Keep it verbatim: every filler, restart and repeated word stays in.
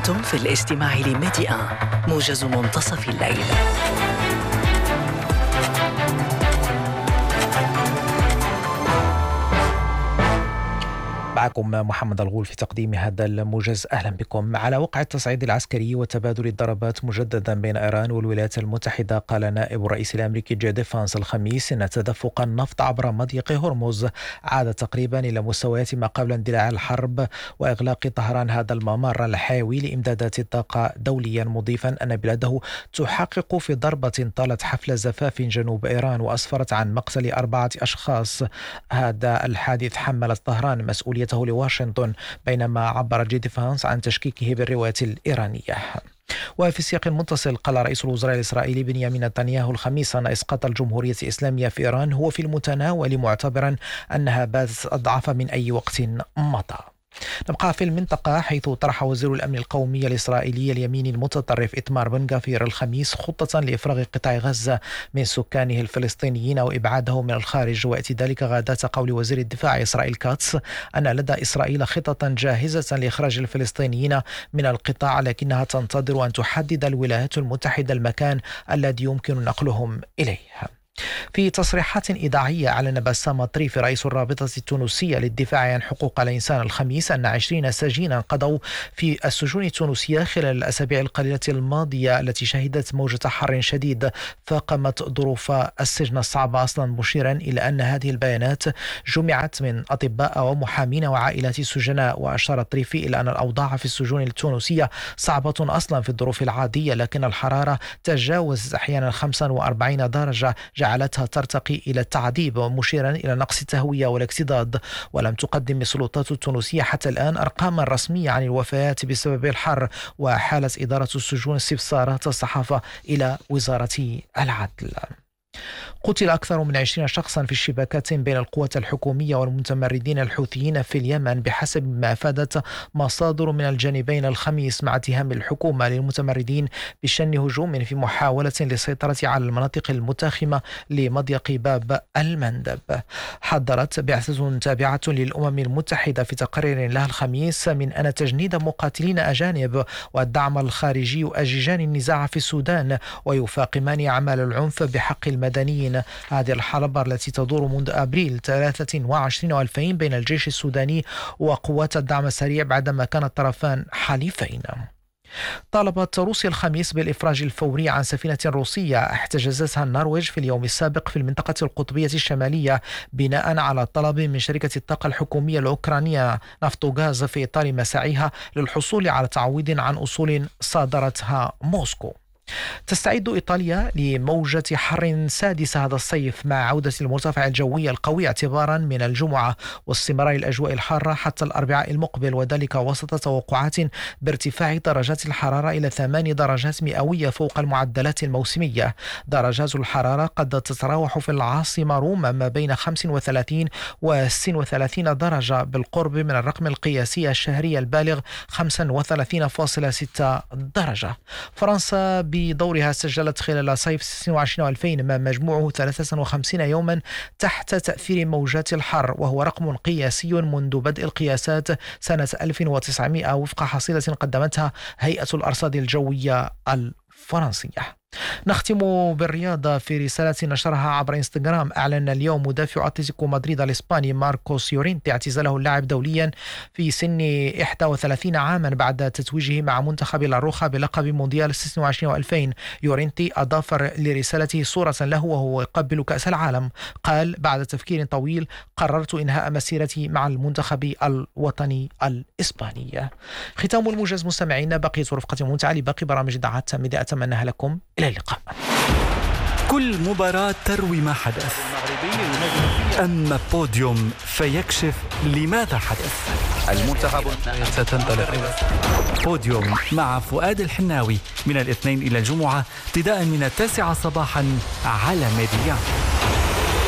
أنتم في الاستماع لميديا موجز منتصف الليل. معكم محمد الغول في تقديم هذا الموجز. أهلا بكم. على وقع التصعيد العسكري وتبادل الضربات مجددا بين إيران والولايات المتحدة، قال نائب الرئيس الأمريكي جي دي فانس الخميس إن تدفق النفط عبر مضيق هرمز عاد تقريبا إلى مستويات ما قبل اندلاع الحرب وإغلاق طهران هذا الممر الحيوي لإمدادات الطاقة دوليا، مضيفا أن بلاده تحقق في ضربة طالت حفل زفاف جنوب إيران وأسفرت عن مقتل أربعة أشخاص. هذا الحادث حملت طهران مسؤوليته لواشنطن، بينما عبر جي دي فانس عن تشكيكه بالرواية الإيرانية. وفي سياق متصل، قال رئيس الوزراء الإسرائيلي بنيامين نتنياهو الخميس أن إسقاط الجمهورية الإسلامية في إيران هو في المتناول، معتبرا أنها باتت أضعف من أي وقت مضى. نبقى في المنطقة، حيث طرح وزير الأمن القومي الإسرائيلي اليميني المتطرف إتمار بن غفير الخميس خطة لإفراغ قطاع غزة من سكانه الفلسطينيين وإبعاده من الخارج، ويأتي ذلك غادة قول وزير الدفاع إسرائيل كاتس أن لدى إسرائيل خطة جاهزة لإخراج الفلسطينيين من القطاع، لكنها تنتظر أن تحدد الولايات المتحدة المكان الذي يمكن نقلهم إليه. في تصريحات إذاعية، أعلن بسام طريفي رئيس الرابطة التونسية للدفاع عن حقوق الإنسان الخميس أن عشرين سجينا قضوا في السجون التونسية خلال الأسابيع القليلة الماضية التي شهدت موجة حر شديد فاقمت ظروف السجن الصعبة أصلا، مشيرا إلى أن هذه البيانات جمعت من أطباء ومحامين وعائلات السجناء. وأشار طريفي إلى أن الأوضاع في السجون التونسية صعبة أصلا في الظروف العادية، لكن الحرارة تجاوزت أحيانا خمسة وأربعين درجة جعلتها ترتقي إلى التعذيب، مشيرا إلى نقص التهوية والاكتظاظ. ولم تقدم السلطات التونسية حتى الآن أرقاما رسمية عن الوفيات بسبب الحر، وحالت إدارة السجون استفسارات الصحافة إلى وزارة العدل. قتل أكثر من عشرين شخصا في الشباكات بين القوات الحكومية والمتمردين الحوثيين في اليمن بحسب ما أفادت مصادر من الجانبين الخميس، مع اتهام الحكومة للمتمردين بشن هجوم في محاولة للسيطرة على المناطق المتاخمة لمضيق باب المندب. حذرت بعثة تابعة للأمم المتحدة في تقرير لها الخميس من أن تجنيد مقاتلين أجانب والدعم الخارجي أجيجان النزاع في السودان ويفاقمان أعمال العنف بحق المدنيين. هذه الحرب التي تدور منذ أبريل ثلاثة وعشرين وألفين بين الجيش السوداني وقوات الدعم السريع بعدما كان الطرفان حليفين. طالبت روسيا الخميس بالإفراج الفوري عن سفينة روسية احتجزتها النرويج في اليوم السابق في المنطقة القطبية الشمالية، بناء على طلب من شركة الطاقة الحكومية الأوكرانية نفطوغاز في إطار مساعيها للحصول على تعويض عن أصول صادرتها موسكو. تستعد إيطاليا لموجة حر سادسة هذا الصيف مع عودة المرتفع الجوي القوي اعتبارا من الجمعة واستمرار الأجواء الحارة حتى الأربعاء المقبل، وذلك وسط توقعات بارتفاع درجات الحرارة إلى ثمان درجات مئوية فوق المعدلات الموسمية. درجات الحرارة قد تتراوح في العاصمة روما ما بين خمسة وثلاثين و ستة وثلاثين درجة بالقرب من الرقم القياسي الشهري البالغ خمسة وثلاثين فاصلة ستة درجة. فرنسا بدورها سجلت خلال صيف ستة وعشرين ألفين ما مجموعه ثلاثة وخمسين يوما تحت تأثير موجات الحر، وهو رقم قياسي منذ بدء القياسات سنة ألف وتسعمائة وفق حصيلة قدمتها هيئة الأرصاد الجوية الفرنسية. نختم بالرياضة في رسالة نشرها عبر انستغرام. أعلن اليوم مدافع أتلتيكو مدريد الإسباني ماركوس يورينتي اعتزاله اللاعب دوليا في سن إحدى وثلاثين عاما بعد تتويجه مع منتخب لاروخا بلقب مونديال ستة وعشرين ألفين. يورينتي أضاف لرسالته صورة له وهو يقبل كأس العالم. قال: بعد تفكير طويل قررت إنهاء مسيرتي مع المنتخب الوطني الإسباني. ختام الموجز مستمعين، بقية رفقة ممتعة لباقي برامج إذاعة ميديا أتمناها لكم. إلى اللقاء. كل مباراة تروي ما حدث، أما بوديوم فيكشف لماذا حدث. المنتخب ستنطلق. بوديوم مع فؤاد الحناوي من الاثنين إلى الجمعة ابتداء من التاسعة صباحا على ميديا.